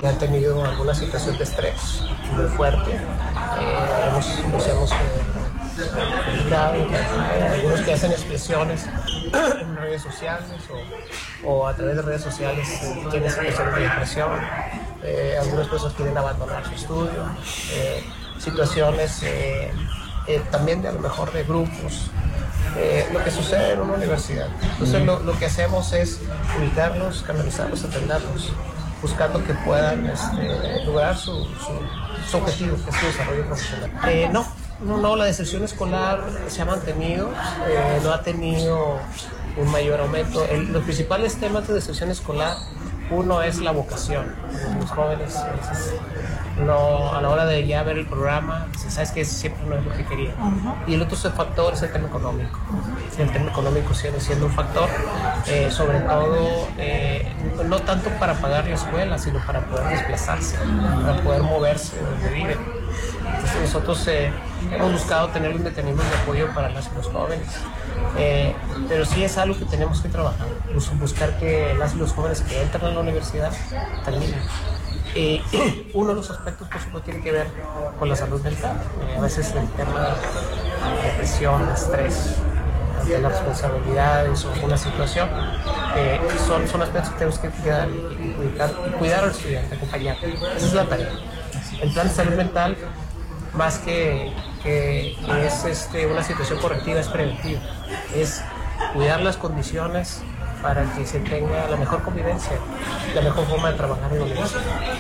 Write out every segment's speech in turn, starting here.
Han tenido alguna situación de estrés muy fuerte. Nos hemos ubicado, algunos que hacen expresiones en redes sociales o a través de redes sociales tienen situaciones de depresión. Algunas personas quieren abandonar su estudio. Situaciones también de a lo mejor de grupos. Lo que sucede en una universidad. Entonces lo que hacemos es ubicarlos, canalizarlos, atenderlos, buscando que puedan lograr su objetivo, que es su desarrollo profesional. No, la deserción escolar se ha mantenido, no ha tenido un mayor aumento. Los principales temas de deserción escolar, uno es la vocación. Los jóvenes a la hora de ya ver el programa, sabes que siempre no es lo que quería. Y el otro factor es el tema económico. El tema económico sigue siendo un factor, sobre todo, no tanto para pagar la escuela, sino para poder desplazarse, para poder moverse donde viven. Entonces nosotros hemos buscado tener un mecanismo de apoyo para los jóvenes. Pero sí es algo que tenemos que trabajar, buscar que los jóvenes que entran a la universidad terminen. Uno de los aspectos, por supuesto, tiene que ver con la salud mental. A veces el tema de depresión, de estrés, de las responsabilidades o una situación, son aspectos que tenemos que cuidar al estudiante, acompañar. Esa es la tarea. El plan de salud mental, más que es una situación correctiva, es preventiva. Es cuidar las condiciones para que se tenga la mejor convivencia, la mejor forma de trabajar en la universidad.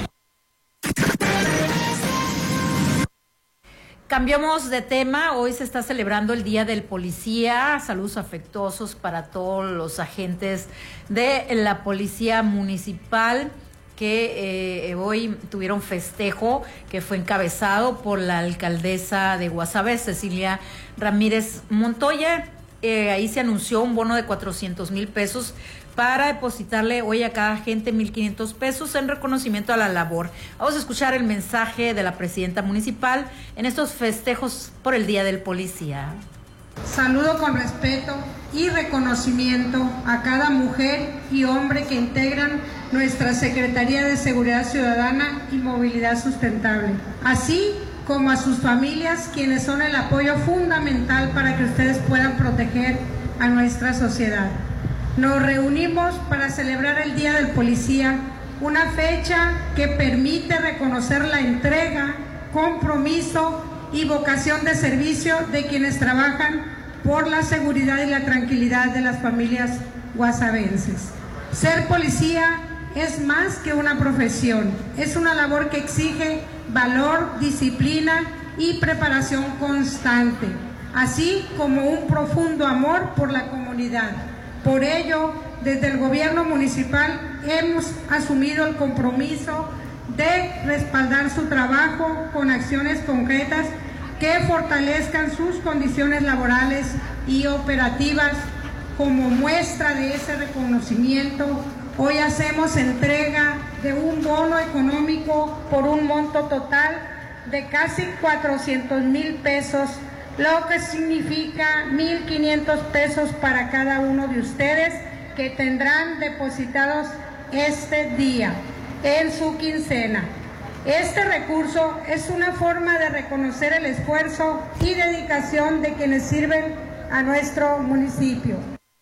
Cambiamos de tema. Hoy se está celebrando el Día del Policía. Saludos afectuosos para todos los agentes de la Policía Municipal que hoy tuvieron festejo, que fue encabezado por la alcaldesa de Guasave, Cecilia Ramírez Montoya. Ahí se anunció un bono de 400,000 pesos para depositarle hoy a cada agente 1,500 pesos en reconocimiento a la labor. Vamos a escuchar el mensaje de la presidenta municipal en estos festejos por el Día del Policía. Saludo con respeto y reconocimiento a cada mujer y hombre que integran nuestra Secretaría de Seguridad Ciudadana y Movilidad Sustentable, así como a sus familias, quienes son el apoyo fundamental para que ustedes puedan proteger a nuestra sociedad. Nos reunimos para celebrar el Día del Policía, una fecha que permite reconocer la entrega, compromiso y vocación de servicio de quienes trabajan por la seguridad y la tranquilidad de las familias guasavenses. Ser policía es más que una profesión, es una labor que exige valor, disciplina y preparación constante, así como un profundo amor por la comunidad. Por ello, desde el gobierno municipal hemos asumido el compromiso de respaldar su trabajo con acciones concretas que fortalezcan sus condiciones laborales y operativas. Como muestra de ese reconocimiento, hoy hacemos entrega de un bono económico por un monto total de casi 400,000 pesos, lo que significa 1,500 pesos para cada uno de ustedes que tendrán depositados este día en su quincena. Este recurso es una forma de reconocer el esfuerzo y dedicación de quienes sirven a nuestro municipio.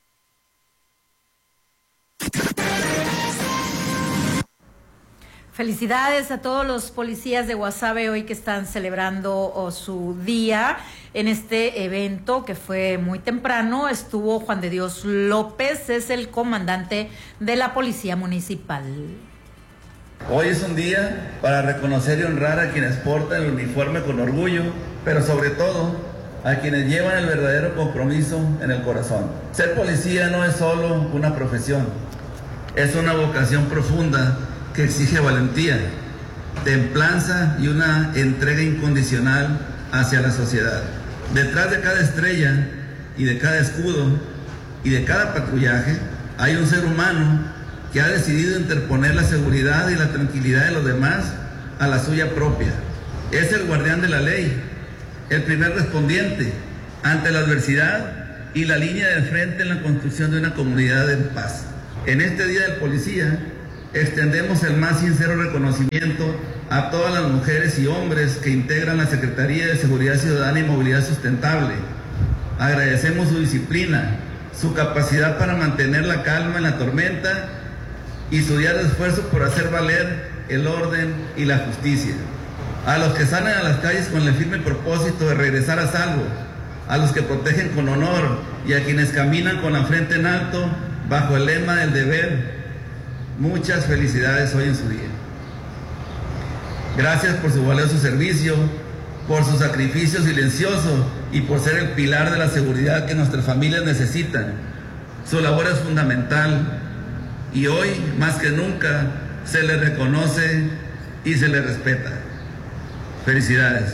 Felicidades a todos los policías de Guasave hoy que están celebrando su día. En este evento que fue muy temprano estuvo Juan de Dios López, es el comandante de la Policía Municipal. Hoy es un día para reconocer y honrar a quienes portan el uniforme con orgullo, pero sobre todo a quienes llevan el verdadero compromiso en el corazón. Ser policía no es solo una profesión, es una vocación profunda que exige valentía, templanza y una entrega incondicional hacia la sociedad. Detrás de cada estrella y de cada escudo y de cada patrullaje hay un ser humano que ha decidido interponer la seguridad y la tranquilidad de los demás a la suya propia. Es el guardián de la ley, el primer respondiente ante la adversidad y la línea de frente en la construcción de una comunidad en paz. En este Día del Policía extendemos el más sincero reconocimiento a todas las mujeres y hombres que integran la Secretaría de Seguridad Ciudadana y Movilidad Sustentable. Agradecemos su disciplina, su capacidad para mantener la calma en la tormenta y su diario esfuerzo por hacer valer el orden y la justicia. A los que salen a las calles con el firme propósito de regresar a salvo, a los que protegen con honor y a quienes caminan con la frente en alto bajo el lema del deber, muchas felicidades hoy en su día. Gracias por su valioso servicio, por su sacrificio silencioso y por ser el pilar de la seguridad que nuestras familias necesitan. Su labor es fundamental y hoy, más que nunca, se le reconoce y se le respeta. Felicidades.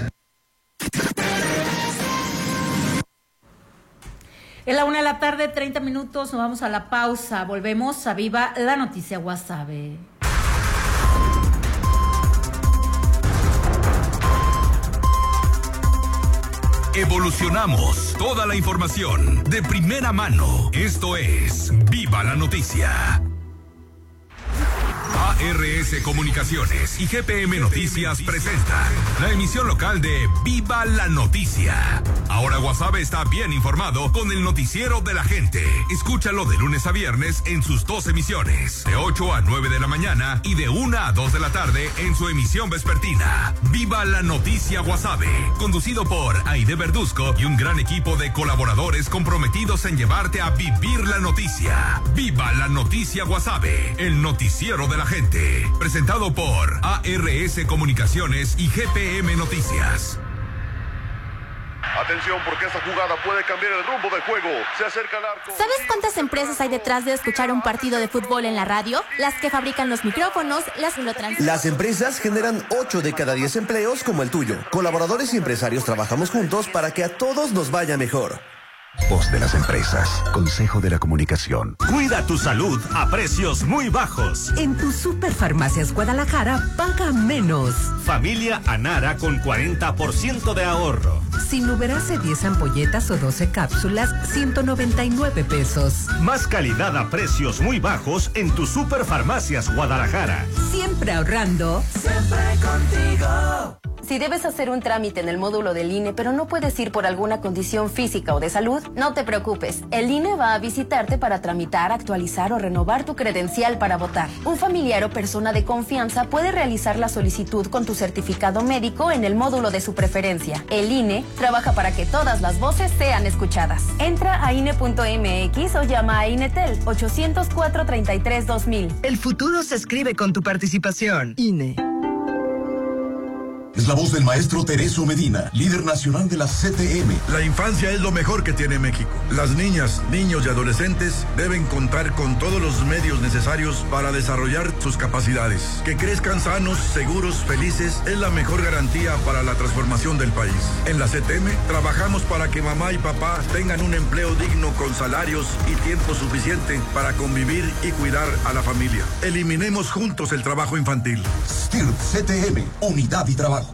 En la 1:30 p.m, nos vamos a la pausa. Volvemos a Viva la Noticia Guasave. Evolucionamos toda la información de primera mano. Esto es Viva la Noticia. ARS Comunicaciones y GPM Noticias presentan la emisión local de Viva la Noticia. Ahora Guasave está bien informado con el noticiero de la gente. Escúchalo de lunes a viernes en sus dos emisiones, de 8 a 9 de la mañana y de 1 a 2 de la tarde en su emisión vespertina. Viva la Noticia Guasave, conducido por Aide Verduzco y un gran equipo de colaboradores comprometidos en llevarte a vivir la noticia. Viva la Noticia Guasave, el noticiero de la gente. Presentado por ARS Comunicaciones y GPM Noticias. Atención, porque esta jugada puede cambiar el rumbo del juego. Se acerca el arco. ¿Sabes cuántas empresas hay detrás de escuchar un partido de fútbol en la radio? Las que fabrican los micrófonos, las que lo transmiten. Las empresas generan 8 de cada 10 empleos como el tuyo. Colaboradores y empresarios trabajamos juntos para que a todos nos vaya mejor. Voz de las empresas. Consejo de la Comunicación. Cuida tu salud a precios muy bajos. En tu Superfarmacias Guadalajara paga menos. Familia Anara con 40% de ahorro. Sinuberase 10 ampolletas o 12 cápsulas, 199 pesos. Más calidad a precios muy bajos en tu Superfarmacias Guadalajara. Siempre ahorrando. Siempre contigo. Si debes hacer un trámite en el módulo del INE, pero no puedes ir por alguna condición física o de salud, no te preocupes. El INE va a visitarte para tramitar, actualizar o renovar tu credencial para votar. Un familiar o persona de confianza puede realizar la solicitud con tu certificado médico en el módulo de su preferencia. El INE trabaja para que todas las voces sean escuchadas. Entra a INE.mx o llama a INETEL 804-33-2000. El futuro se escribe con tu participación. INE. Es la voz del maestro Tereso Medina, líder nacional de la CTM. La infancia es lo mejor que tiene México. Las niñas, niños y adolescentes deben contar con todos los medios necesarios para desarrollar sus capacidades. Que crezcan sanos, seguros, felices es la mejor garantía para la transformación del país. En la CTM trabajamos para que mamá y papá tengan un empleo digno con salarios y tiempo suficiente para convivir y cuidar a la familia. Eliminemos juntos el trabajo infantil. STIRP CTM, Unidad y Trabajo.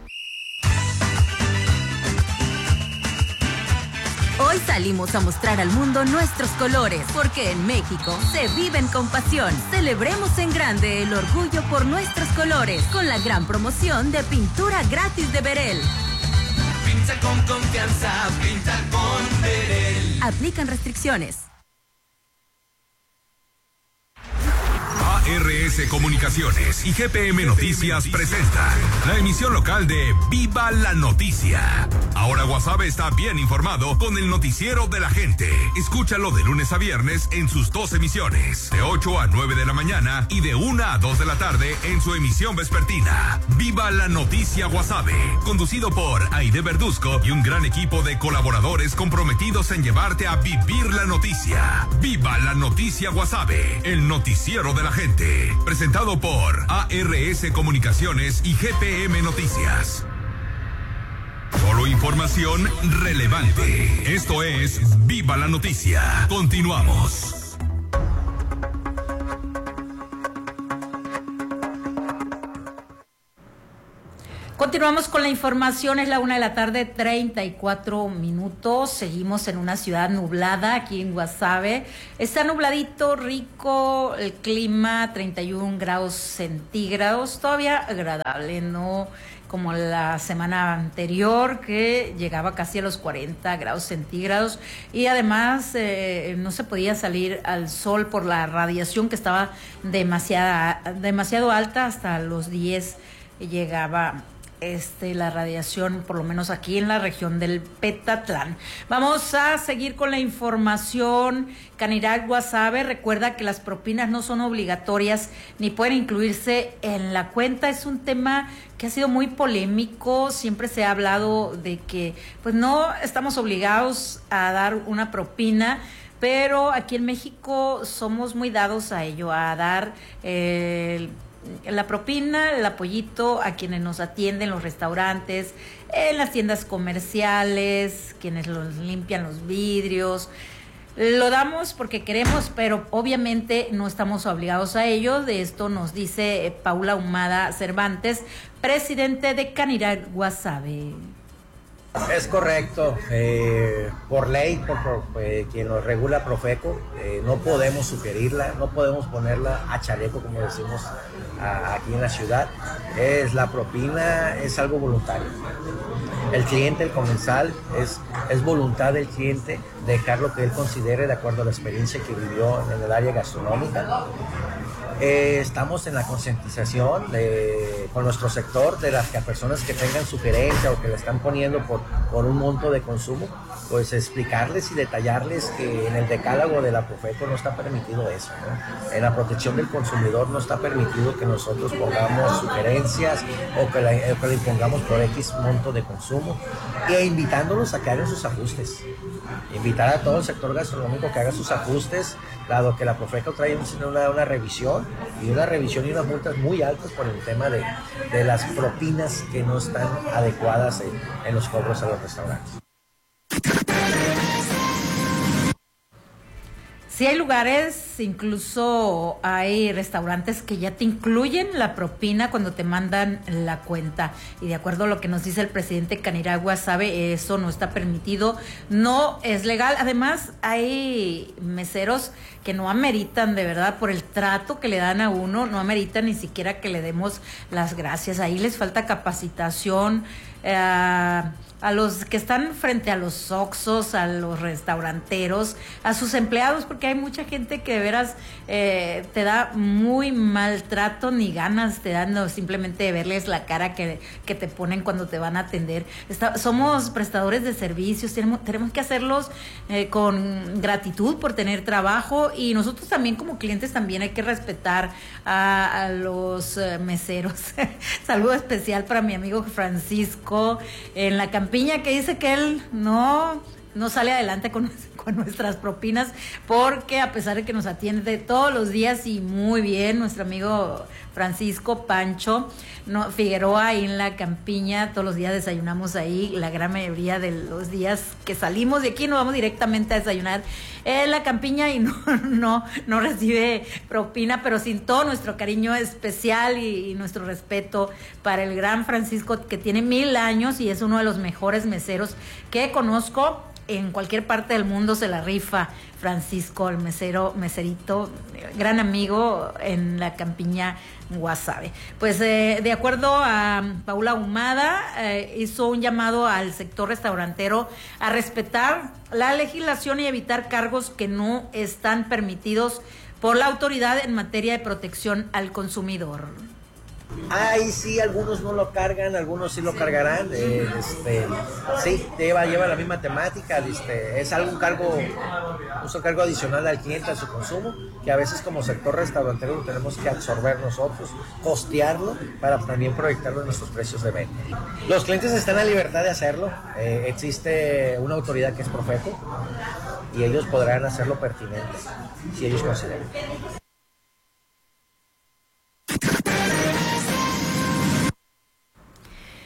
Hoy salimos a mostrar al mundo nuestros colores, porque en México se viven con pasión. Celebremos en grande el orgullo por nuestros colores, con la gran promoción de pintura gratis de Berel. Pinta con confianza, pinta con Berel. Aplican restricciones. ARS Comunicaciones y GPM Noticias presentan la emisión local de Viva la Noticia. Ahora Guasave está bien informado con el noticiero de la gente. Escúchalo de lunes a viernes en sus dos emisiones, de 8 a 9 de la mañana y de 1 a 2 de la tarde en su emisión vespertina. Viva la Noticia Guasave, conducido por Aide Verduzco y un gran equipo de colaboradores comprometidos en llevarte a vivir la noticia. Viva la Noticia Guasave, el noticiero de la gente. Presentado por ARS Comunicaciones y GPM Noticias. Solo información relevante. Esto es Viva la Noticia. Continuamos. Continuamos con la información, es la 1:34 p.m. Seguimos en una ciudad nublada aquí en Guasave. Está nubladito, rico, el clima 31 grados centígrados, todavía agradable, no como la semana anterior que llegaba casi a los 40 grados centígrados y además no se podía salir al sol por la radiación que estaba demasiado alta, hasta los 10 llegaba la radiación, por lo menos aquí en la región del Petatlán. Vamos a seguir con la información. Canirac Guasave recuerda que las propinas no son obligatorias ni pueden incluirse en la cuenta. Es un tema que ha sido muy polémico. Siempre se ha hablado de que pues no estamos obligados a dar una propina, pero aquí en México somos muy dados a ello, a dar la propina, el apoyito a quienes nos atienden, los restaurantes, en las tiendas comerciales, quienes los limpian los vidrios. Lo damos porque queremos, pero obviamente no estamos obligados a ello. De esto nos dice Paula Ahumada Cervantes, presidente de Canirac Guasave. Es correcto, por ley, por quien nos regula Profeco, no podemos sugerirla, no podemos ponerla a chaleco, como decimos aquí en la ciudad. La propina es algo voluntario. El cliente, el comensal, es voluntad del cliente dejar lo que él considere de acuerdo a la experiencia que vivió en el área gastronómica. Estamos en la concientización con nuestro sector de las personas que tengan sugerencia o que le están poniendo por un monto de consumo, pues explicarles y detallarles que en el decálogo de la Profeco no está permitido eso, ¿no? En la protección del consumidor no está permitido que nosotros pongamos sugerencias o que le impongamos por X monto de consumo, e invitándolos a que hagan sus ajustes. Invitar a todo el sector gastronómico que haga sus ajustes, dado que la Profeco trae una revisión y unas multas muy altas por el tema de las propinas que no están adecuadas en los cobros a los restaurantes. Sí, hay lugares, incluso hay restaurantes que ya te incluyen la propina cuando te mandan la cuenta. Y de acuerdo a lo que nos dice el presidente Canirac Guasave, eso no está permitido, no es legal. Además, hay meseros que no ameritan, de verdad, por el trato que le dan a uno, no ameritan ni siquiera que le demos las gracias. Ahí les falta capacitación, a los que están frente a los Oxxos, a los restauranteros, a sus empleados, porque hay mucha gente que de veras te da muy mal trato, ni ganas te dan simplemente de verles la cara que te ponen cuando te van a atender. Somos prestadores de servicios, tenemos que hacerlos con gratitud por tener trabajo, y nosotros también como clientes también hay que respetar a los meseros. Saludo especial para mi amigo Francisco en la Campiña, que dice que él no sale adelante con nuestras propinas, porque a pesar de que nos atiende todos los días y muy bien, nuestro amigo Francisco Pancho Figueroa ahí en la Campiña, todos los días desayunamos ahí, la gran mayoría de los días que salimos de aquí nos vamos directamente a desayunar en la Campiña y no recibe propina, pero sin todo nuestro cariño especial y nuestro respeto para el gran Francisco, que tiene 1000 años y es uno de los mejores meseros que conozco. En cualquier parte del mundo se la rifa Francisco, el meserito, gran amigo en la Campiña Guasave. Pues de acuerdo a Paula Ahumada, hizo un llamado al sector restaurantero a respetar la legislación y evitar cargos que no están permitidos por la autoridad en materia de protección al consumidor. Ay, sí, algunos no lo cargan, algunos sí lo cargarán. Sí, lleva la misma temática. Es un cargo adicional al cliente, a su consumo, que a veces como sector restaurantero lo tenemos que absorber nosotros, costearlo para también proyectarlo en nuestros precios de venta. Los clientes están en la libertad de hacerlo. Existe una autoridad que es Profeco y ellos podrán hacerlo pertinente si ellos consideran.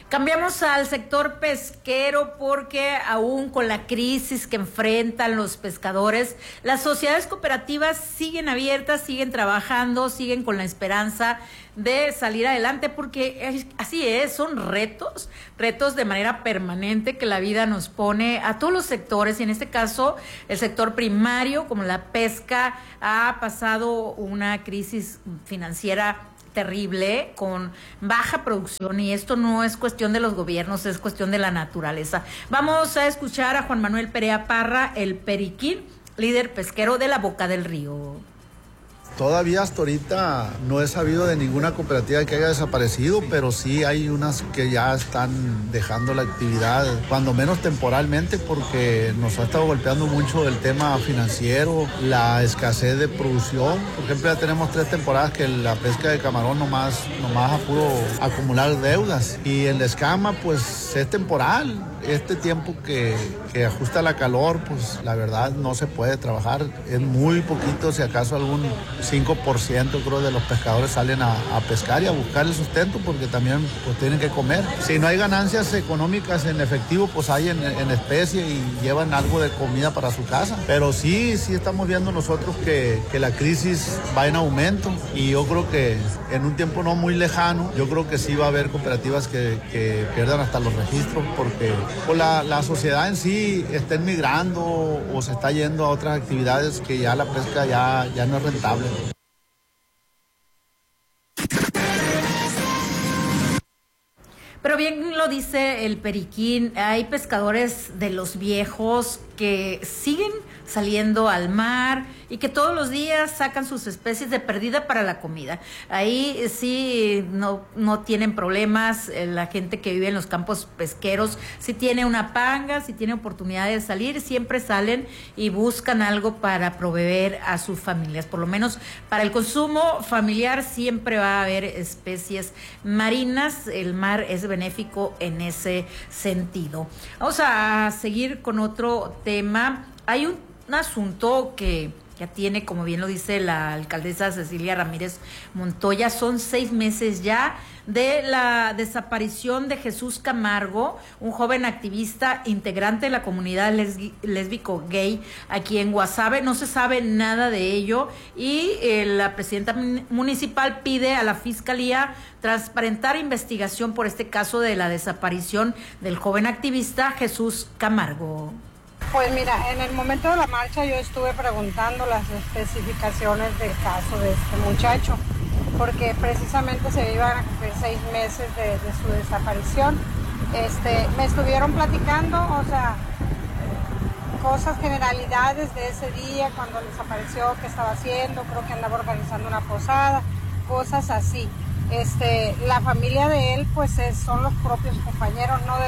Cambiamos al sector pesquero porque aún con la crisis que enfrentan los pescadores, las sociedades cooperativas siguen abiertas, siguen trabajando, siguen con la esperanza de salir adelante, porque así es, son retos de manera permanente que la vida nos pone a todos los sectores, y en este caso el sector primario, como la pesca, ha pasado una crisis financiera terrible, con baja producción, y esto no es cuestión de los gobiernos, es cuestión de la naturaleza. Vamos a escuchar a Juan Manuel Perea Parra, el Periquín, líder pesquero de la Boca del Río. Todavía hasta ahorita no he sabido de ninguna cooperativa que haya desaparecido, pero sí hay unas que ya están dejando la actividad, cuando menos temporalmente, porque nos ha estado golpeando mucho el tema financiero, la escasez de producción. Por ejemplo, ya tenemos 3 temporadas que la pesca de camarón nomás a puro acumular deudas, y el de escama pues es temporal. Este tiempo que ajusta la calor, pues la verdad no se puede trabajar, es muy poquito, si acaso algún 5% creo de los pescadores salen a pescar y a buscar el sustento, porque también pues tienen que comer. Si no hay ganancias económicas en efectivo, pues hay en especie y llevan algo de comida para su casa. Pero sí estamos viendo nosotros que la crisis va en aumento, y yo creo que en un tiempo no muy lejano, yo creo que sí va a haber cooperativas que pierdan hasta los registros, porque pues, la sociedad en sí está migrando o se está yendo a otras actividades que ya la pesca ya no es rentable. Pero bien lo dice el Periquín, hay pescadores de los viejos que siguen saliendo al mar y que todos los días sacan sus especies de perdida para la comida. Ahí sí no tienen problemas, la gente que vive en los campos pesqueros, si tiene una panga, si tiene oportunidad de salir, siempre salen y buscan algo para proveer a sus familias. Por lo menos para el consumo familiar siempre va a haber especies marinas, el mar es benéfico en ese sentido. Vamos a seguir con otro tema. Hay un asunto que ya tiene, como bien lo dice la alcaldesa Cecilia Ramírez Montoya, son 6 meses ya de la desaparición de Jesús Camargo, un joven activista integrante de la comunidad lésbico gay aquí en Guasave. No se sabe nada de ello, y la presidenta municipal pide a la Fiscalía transparentar investigación por este caso de la desaparición del joven activista Jesús Camargo. Pues mira, en el momento de la marcha yo estuve preguntando las especificaciones del caso de este muchacho, porque precisamente se iban a cumplir 6 meses de su desaparición. Me estuvieron platicando, o sea, cosas, generalidades de ese día, cuando desapareció, qué estaba haciendo, creo que andaba organizando una posada, cosas así. La familia de él, pues son los propios compañeros, ¿no?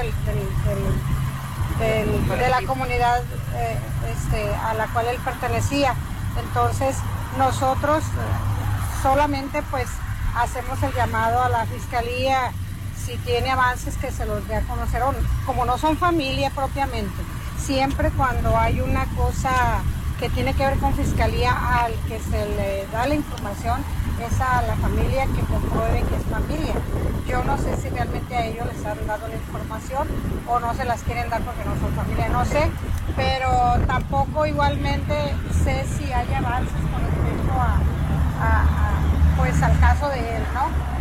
de la comunidad a la cual él pertenecía. Entonces nosotros solamente pues hacemos el llamado a la Fiscalía, si tiene avances que se los dé a conocer, como no son familia propiamente, siempre cuando hay una cosa que tiene que ver con Fiscalía, al que se le da la información es a la familia que compruebe que es familia. Yo no sé si realmente a ellos les han dado la información o no se las quieren dar porque no son familia, no sé, pero tampoco igualmente sé si hay avances con respecto pues al caso de él, ¿no?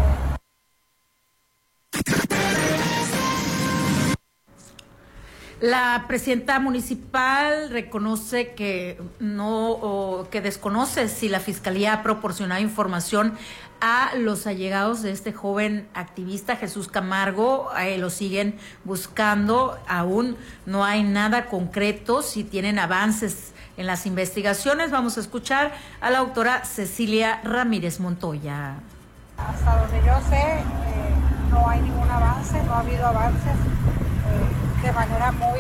La presidenta municipal reconoce que que desconoce si la Fiscalía ha proporcionado información a los allegados de este joven activista Jesús Camargo. Lo siguen buscando, aún no hay nada concreto, si tienen avances en las investigaciones. Vamos a escuchar a la doctora Cecilia Ramírez Montoya. Hasta donde yo sé, no hay ningún avance, no ha habido avances. De manera muy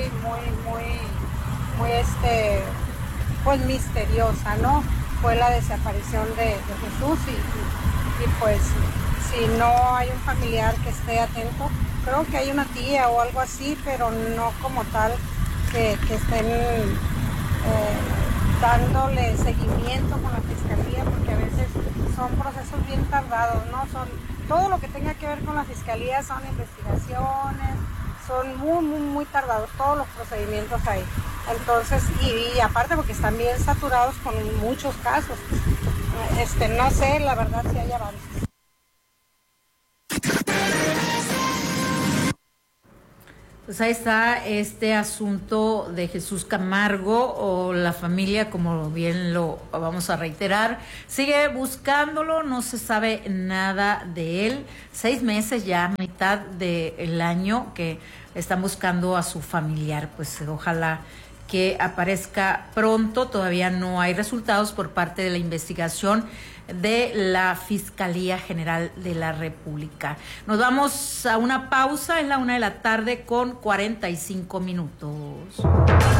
pues misteriosa, ¿no? Fue la desaparición de Jesús y pues si no hay un familiar que esté atento, creo que hay una tía o algo así, pero no como tal que estén dándole seguimiento con la Fiscalía, porque a veces son procesos bien tardados, ¿no? todo lo que tenga que ver con la fiscalía son investigaciones, son muy tardados todos los procedimientos ahí. Entonces, y aparte porque están bien saturados con muchos casos. No sé, la verdad, si hay avances. Pues ahí está este asunto de Jesús Camargo, o la familia, como bien lo vamos a reiterar, sigue buscándolo, no se sabe nada de él. 6 meses ya, mitad del año, que están buscando a su familiar. Pues ojalá que aparezca pronto. Todavía no hay resultados por parte de la investigación de la Fiscalía General de la República. Nos vamos a una pausa, es la 1:45 p.m.